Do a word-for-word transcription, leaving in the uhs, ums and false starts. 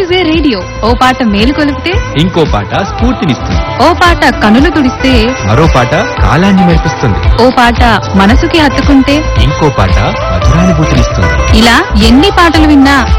Is a radio. ఓ పాట మేలు కొలిపితే ఇంకో పాట స్ఫూర్తినిస్తుంది. ఓ పాట కనులు తుడిస్తే మరో పాట కాలాన్ని మెరిపిస్తుంది. ఓ పాట మనసుకి హత్తుకుంటే ఇంకో పాట మధురానుభూతినిస్తుంది. ఇలా ఎన్ని పాటలు విన్నా